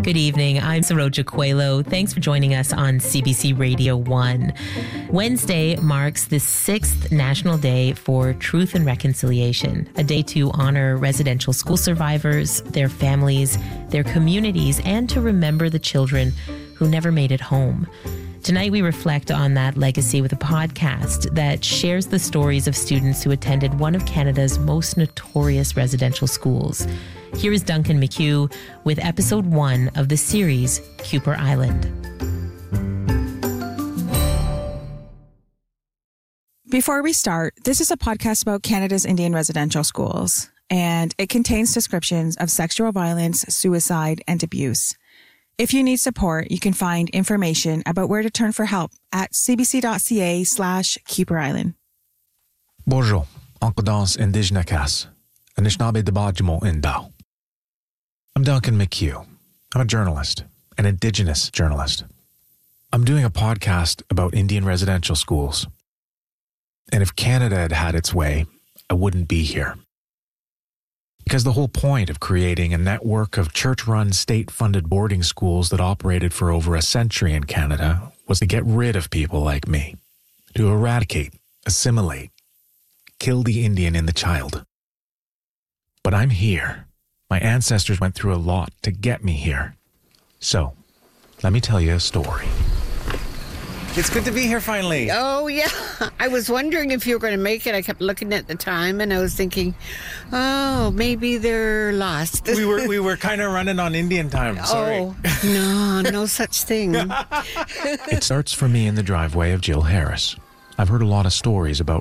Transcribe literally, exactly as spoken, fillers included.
Good evening. I'm Saroja Coelho. Thanks for joining us on C B C Radio one. Wednesday marks the sixth National Day for Truth and Reconciliation, a day to honor residential school survivors, their families, their communities, and to remember the children who never made it home. Tonight, we reflect on that legacy with a podcast that shares the stories of students who attended one of Canada's most notorious residential schools. Here is Duncan McHugh with episode one of the series, Kuper Island. Before we start, this is a podcast about Canada's Indian residential schools, and it contains descriptions of sexual violence, suicide, and abuse. If you need support, you can find information about where to turn for help at cbc.ca slash Kuper Island. Bonjour, Uncle Don's Indigenous Cas, Anishinaabe Dabajimo Indao. I'm Duncan McHugh. I'm a journalist, an Indigenous journalist. I'm doing a podcast about Indian residential schools. And if Canada had had its way, I wouldn't be here. Because the whole point of creating a network of church-run, state-funded boarding schools that operated for over a century in Canada was to get rid of people like me, to eradicate, assimilate, kill the Indian in the child. But I'm here. My ancestors went through a lot to get me here. So, let me tell you a story. It's good to be here finally. Oh, yeah. I was wondering if you were going to make it. I kept looking at the time and I was thinking, oh, maybe they're lost. we were we were kind of running on Indian time. Sorry. Oh, no, no such thing. It starts for me in the driveway of Jill Harris. I've heard a lot of stories about